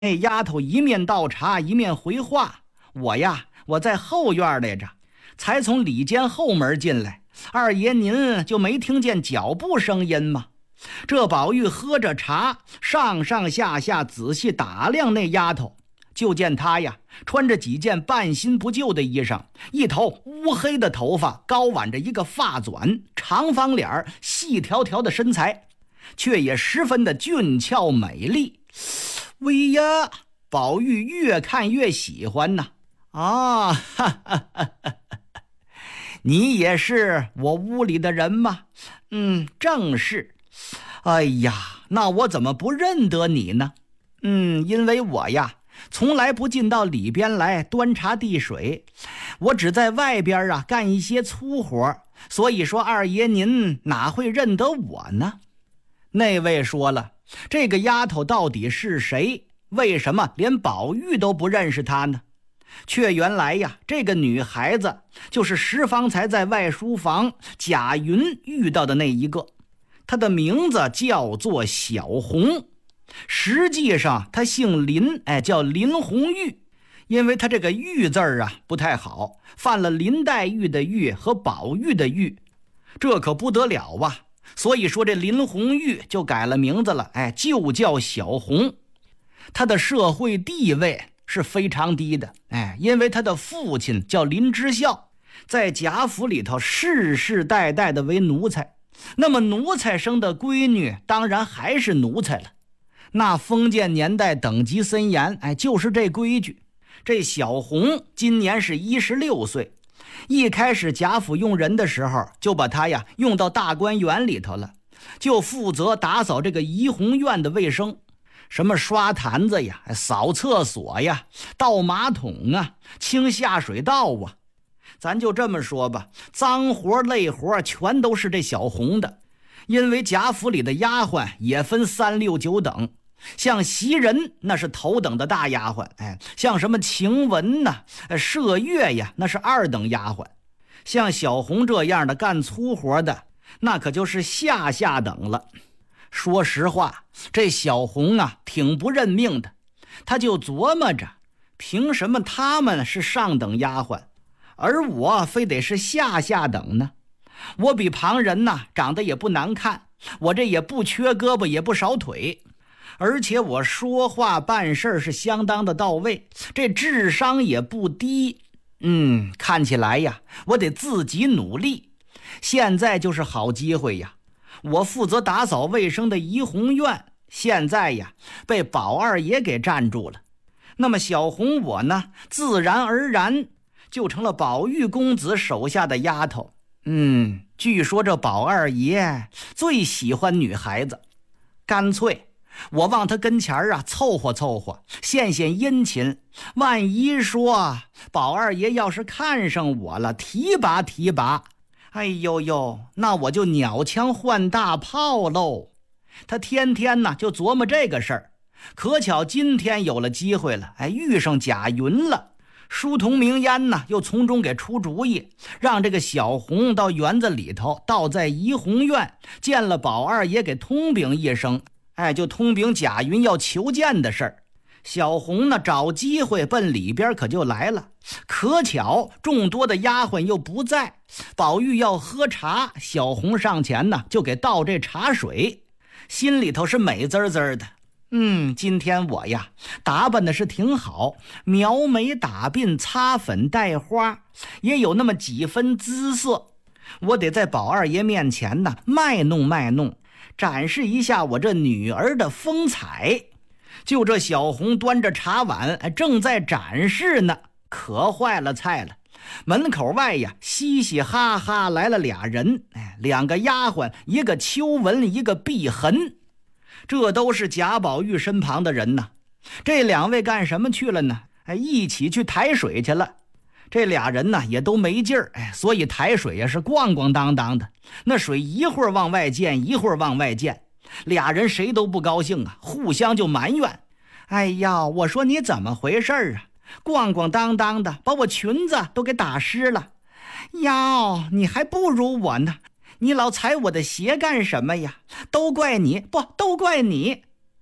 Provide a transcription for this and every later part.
那丫头一面倒茶一面回话：我在后院来着，才从里间后门进来，二爷您就没听见脚步声音吗？这宝玉喝着茶，上上下下仔细打量那丫头，就见她呀穿着几件半新不旧的衣裳，一头乌黑的头发，高挽着一个发纂，长方脸，细条条的身材，却也十分的俊俏美丽。喂呀，宝玉越看越喜欢呐！哈哈哈哈，你也是我屋里的人吗？正是。哎呀，那我怎么不认得你呢？因为我呀从来不进到里边来端茶递水，我只在外边干一些粗活，所以说二爷您哪会认得我呢？那位说了，这个丫头到底是谁？为什么连宝玉都不认识她呢？却原来呀，这个女孩子就是十方才在外书房贾云遇到的那一个，她的名字叫做小红，实际上她姓林，叫林红玉，因为她这个玉字不太好，犯了林黛玉的玉和宝玉的玉，这可不得了啊！所以说这林红玉就改了名字了，就叫小红。她的社会地位是非常低的，因为她的父亲叫林之孝，在贾府里头世世代代的为奴才，那么奴才生的闺女当然还是奴才了。那封建年代等级森严，就是这规矩。这小红今年是16岁，一开始贾府用人的时候，就把她用到大观园里头了，就负责打扫这个怡红院的卫生，什么刷坛子呀、扫厕所呀、倒马桶啊、清下水道啊，咱就这么说吧，脏活累活全都是这小红的。因为贾府里的丫鬟也分3、6、9等，像袭人那是头等的大丫鬟，像什么晴雯呐、麝月呀，那是2等丫鬟，像小红这样的干粗活的，那可就是下等了。说实话，这小红挺不认命的，她就琢磨着，凭什么他们是上等丫鬟，而我非得是下等呢？我比旁人长得也不难看，我这也不缺胳膊也不少腿，而且我说话办事是相当的到位，这智商也不低。看起来我得自己努力。现在就是好机会呀！我负责打扫卫生的怡红院，现在被宝二爷给占住了。那么小红我呢，自然而然就成了宝玉公子手下的丫头。据说这宝二爷最喜欢女孩子，干脆我往他跟前凑合，献殷勤。万一说宝二爷要是看上我了，提拔，哎呦，那我就鸟枪换大炮喽。他天天就琢磨这个事儿，可巧今天有了机会了，遇上贾云了。书童明烟又从中给出主意，让这个小红到园子里头，倒在怡红院见了宝二爷，给通禀一声，就通禀贾云要求见的事儿。小红找机会奔里边可就来了，可巧众多的丫鬟又不在，宝玉要喝茶，小红上前就给倒这茶水，心里头是美滋滋的。今天我打扮的是挺好，描眉打鬓，擦粉戴花，也有那么几分姿色。我得在宝二爷面前卖弄，展示一下我这女儿的风采。就这小红端着茶碗正在展示呢，可坏了菜了。门口外嘻嘻哈哈来了俩人，2个丫鬟，一个秋纹，一个碧痕，这都是贾宝玉身旁的人这2位干什么去了呢？一起去抬水去了。这俩人也都没劲儿，所以抬水是咣咣当当的，那水一会儿往外溅，一会儿往外溅，俩人谁都不高兴互相就埋怨。哎呀，我说你怎么回事咣咣当当的，把我裙子都给打湿了。哟，你还不如我呢，你老踩我的鞋干什么呀？都怪你，不，都怪你。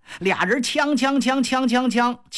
俩人枪